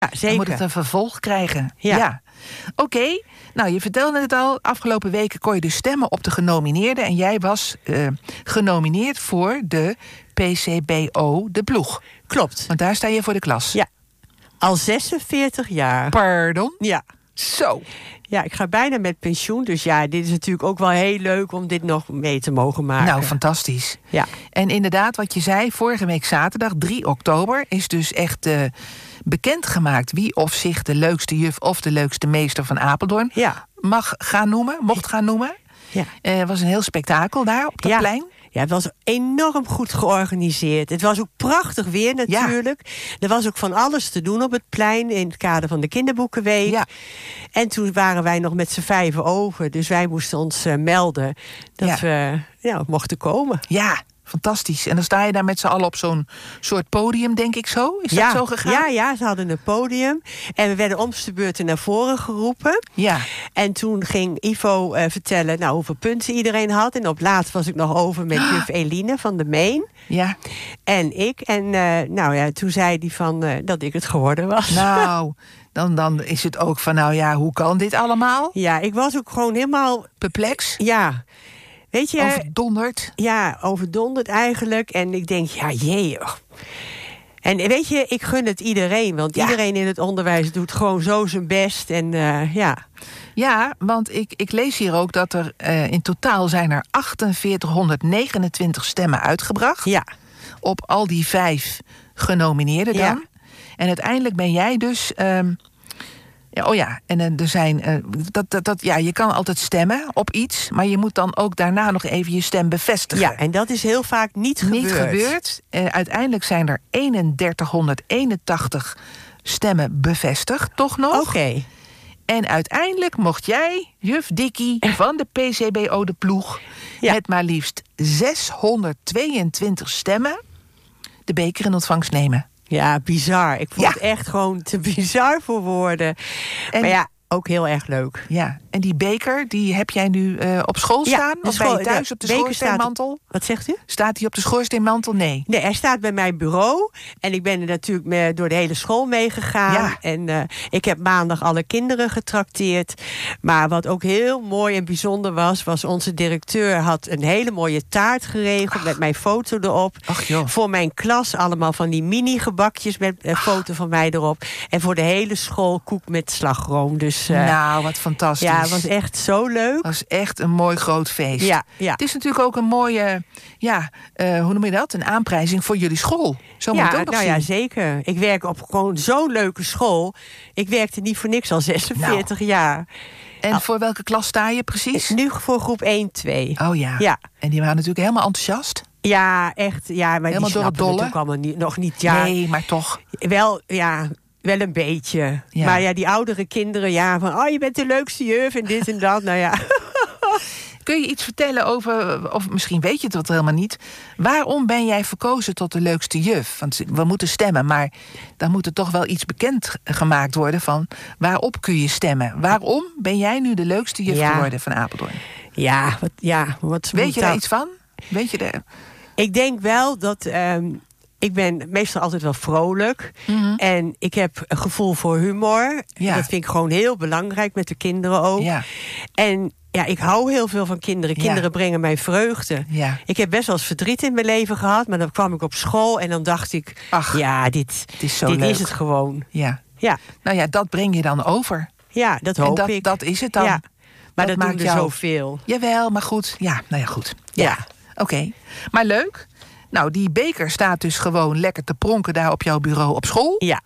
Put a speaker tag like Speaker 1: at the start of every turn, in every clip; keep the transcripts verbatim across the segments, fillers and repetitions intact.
Speaker 1: Ja, zeker.
Speaker 2: Dan moet het een vervolg krijgen.
Speaker 1: Ja.
Speaker 2: ja. Oké, okay. Nou, je vertelde het al. Afgelopen weken kon je dus stemmen op de genomineerden. En jij was uh, genomineerd voor de P C B O, de ploeg.
Speaker 1: Klopt.
Speaker 2: Want daar sta je voor de klas.
Speaker 1: Ja. Al zesenveertig jaar.
Speaker 2: Pardon?
Speaker 1: Ja.
Speaker 2: Zo.
Speaker 1: Ja, ik ga bijna met pensioen. Dus ja, dit is natuurlijk ook wel heel leuk om dit nog mee te mogen maken.
Speaker 2: Nou, fantastisch.
Speaker 1: Ja.
Speaker 2: En inderdaad, wat je zei, vorige week zaterdag, drie oktober... is dus echt uh, bekendgemaakt wie of zich de leukste juf... of de leukste meester van Apeldoorn
Speaker 1: ja.
Speaker 2: mag gaan noemen, mocht gaan noemen.
Speaker 1: Ja.
Speaker 2: Het uh, was een heel spektakel daar op dat
Speaker 1: ja.
Speaker 2: plein.
Speaker 1: Ja, het was enorm goed georganiseerd. Het was ook prachtig weer natuurlijk. Ja. Er was ook van alles te doen op het plein... in het kader van de kinderboekenweek.
Speaker 2: Ja.
Speaker 1: En toen waren wij nog met z'n vijven over. Dus wij moesten ons uh, melden dat ja. we ja, mochten komen.
Speaker 2: Ja, fantastisch. En dan sta je daar met z'n allen op zo'n soort podium, denk ik zo? Is
Speaker 1: ja,
Speaker 2: dat zo gegaan?
Speaker 1: Ja, ja, ze hadden een podium. En we werden om de beurt naar voren geroepen.
Speaker 2: Ja.
Speaker 1: En toen ging Ivo uh, vertellen nou, hoeveel punten iedereen had. En op laatst was ik nog over met juf Eline van de Meen.
Speaker 2: Ja.
Speaker 1: En ik. En uh, nou ja, toen zei hij van uh, dat ik het geworden was.
Speaker 2: Nou, dan, dan is het ook van, nou ja, hoe kan dit allemaal?
Speaker 1: Ja, ik was ook gewoon helemaal...
Speaker 2: perplex?
Speaker 1: Ja. Weet je,
Speaker 2: overdonderd?
Speaker 1: Ja, overdonderd eigenlijk. En ik denk, ja, jee. En weet je, ik gun het iedereen. Want ja. iedereen in het onderwijs doet gewoon zo zijn best. En uh, ja...
Speaker 2: Ja, want ik, ik lees hier ook dat er uh, in totaal zijn er achtenveertighonderdnegenentwintig stemmen uitgebracht.
Speaker 1: Ja.
Speaker 2: Op al die vijf genomineerden dan. Ja. En uiteindelijk ben jij dus... Um, ja, oh ja, en uh, er zijn... Uh, dat, dat, dat, ja, je kan altijd stemmen op iets... maar je moet dan ook daarna nog even je stem bevestigen.
Speaker 1: Ja, en dat is heel vaak niet gebeurd.
Speaker 2: Niet gebeurd. Uh, uiteindelijk zijn er eenendertighonderdeenentachtig stemmen bevestigd, toch nog?
Speaker 1: Oké. Okay.
Speaker 2: En uiteindelijk mocht jij, juf Dikkie van de P C B O de ploeg... Ja. met maar liefst zeshonderdtweeëntwintig stemmen... de beker in ontvangst nemen.
Speaker 1: Ja, bizar. Ik vond
Speaker 2: ja.
Speaker 1: het echt gewoon te bizar voor woorden. En, maar ja, ook heel erg leuk.
Speaker 2: Ja, en die beker, die heb jij nu uh, op school staan?
Speaker 1: Ja,
Speaker 2: of ben je thuis op de schoorsteenmantel?
Speaker 1: Staat, wat zegt u?
Speaker 2: Staat hij op de schoorsteenmantel? Nee.
Speaker 1: Nee, hij staat bij mijn bureau. En ik ben er natuurlijk mee, door de hele school meegegaan. Ja. En uh, ik heb maandag alle kinderen getrakteerd. Maar wat ook heel mooi en bijzonder was... was onze directeur had een hele mooie taart geregeld... Ach. met mijn foto erop.
Speaker 2: Ach, joh.
Speaker 1: Voor mijn klas allemaal van die mini-gebakjes... met een foto van mij erop. En voor de hele school koek met slagroom. Dus, uh,
Speaker 2: nou, wat fantastisch.
Speaker 1: Ja, het was echt zo leuk. Het
Speaker 2: was echt een mooi groot feest.
Speaker 1: Ja, ja.
Speaker 2: Het is natuurlijk ook een mooie, ja, uh, hoe noem je dat? Een aanprijzing voor jullie school. Zo
Speaker 1: ja,
Speaker 2: moet het ook nog
Speaker 1: nou
Speaker 2: zien.
Speaker 1: Ja, zeker. Ik werk op gewoon zo'n leuke school. Ik werkte niet voor niks al zesenveertig nou. jaar.
Speaker 2: En voor welke klas sta je precies?
Speaker 1: Nu voor groep één, twee.
Speaker 2: Oh ja.
Speaker 1: ja.
Speaker 2: En die waren natuurlijk helemaal enthousiast.
Speaker 1: Ja, echt. Ja, maar
Speaker 2: helemaal
Speaker 1: die
Speaker 2: door het dolle.
Speaker 1: Het ook allemaal niet, nog niet. Ja.
Speaker 2: Nee, maar toch.
Speaker 1: Wel, ja... Wel een beetje. Ja. Maar ja, die oudere kinderen, ja, van... oh, je bent de leukste juf en dit en dat, nou ja.
Speaker 2: Kun je iets vertellen over, of misschien weet je het wat helemaal niet... waarom ben jij verkozen tot de leukste juf? Want we moeten stemmen, maar dan moet er toch wel iets bekend gemaakt worden... van waarop kun je stemmen? Waarom ben jij nu de leukste juf ja. geworden van Apeldoorn?
Speaker 1: Ja, wat... Ja, wat
Speaker 2: weet je daar iets van? Weet je daar...
Speaker 1: Ik denk wel dat... Um, Ik ben meestal altijd wel vrolijk.
Speaker 2: Mm-hmm.
Speaker 1: En ik heb een gevoel voor humor.
Speaker 2: Ja.
Speaker 1: Dat vind ik gewoon heel belangrijk, met de kinderen ook.
Speaker 2: Ja.
Speaker 1: En ja, ik hou heel veel van kinderen. Kinderen ja. brengen mij vreugde.
Speaker 2: Ja.
Speaker 1: Ik heb best wel eens verdriet in mijn leven gehad. Maar dan kwam ik op school en dan dacht ik...
Speaker 2: Ach,
Speaker 1: ja, dit,
Speaker 2: het is, zo
Speaker 1: dit
Speaker 2: leuk.
Speaker 1: is het gewoon.
Speaker 2: Ja.
Speaker 1: Ja.
Speaker 2: Nou ja, dat breng je dan over.
Speaker 1: Ja, dat hoop
Speaker 2: en dat,
Speaker 1: ik.
Speaker 2: dat is het dan.
Speaker 1: Ja. Maar dat, dat
Speaker 2: maakt
Speaker 1: doen er
Speaker 2: jou...
Speaker 1: zoveel.
Speaker 2: Jawel, maar goed. Ja, nou ja, goed. Ja,
Speaker 1: ja.
Speaker 2: Oké. Okay. Maar leuk. Nou, die beker staat dus gewoon lekker te pronken daar op jouw bureau op school.
Speaker 1: Ja.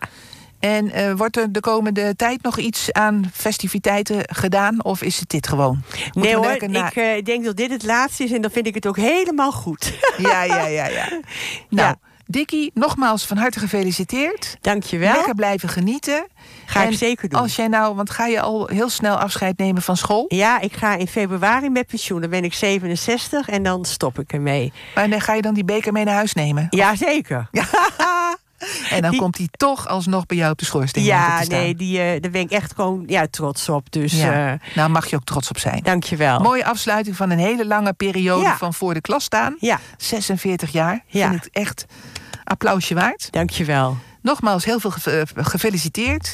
Speaker 2: En uh, wordt er de komende tijd nog iets aan festiviteiten gedaan? Of is het dit gewoon? Moeten
Speaker 1: nee hoor,
Speaker 2: na...
Speaker 1: ik uh, denk dat dit het laatste is... en dan vind ik het ook helemaal goed.
Speaker 2: Ja, ja, ja, ja. Nou,
Speaker 1: ja.
Speaker 2: Dikkie, nogmaals van harte gefeliciteerd.
Speaker 1: Dank je wel.
Speaker 2: Lekker blijven genieten.
Speaker 1: Ga
Speaker 2: en
Speaker 1: ik zeker doen.
Speaker 2: Als jij nou, want ga je al heel snel afscheid nemen van school?
Speaker 1: Ja, ik ga in februari met pensioen. Dan ben ik zevenenzestig en dan stop ik ermee.
Speaker 2: Maar dan ga je dan die beker mee naar huis nemen?
Speaker 1: Ja, zeker.
Speaker 2: Ja. En dan die... komt hij toch alsnog bij jou op de schoorsteen.
Speaker 1: Ja,
Speaker 2: te staan.
Speaker 1: nee, die, uh, daar ben ik echt gewoon ja, trots op. Dus,
Speaker 2: ja.
Speaker 1: uh...
Speaker 2: Nou, mag je ook trots op zijn.
Speaker 1: Dank je wel.
Speaker 2: Mooie afsluiting van een hele lange periode ja. van voor de klas staan.
Speaker 1: Ja.
Speaker 2: zesenveertig jaar.
Speaker 1: Ja.
Speaker 2: Vind ik echt applausje waard.
Speaker 1: Dank je wel.
Speaker 2: Nogmaals, heel veel ge- gefeliciteerd.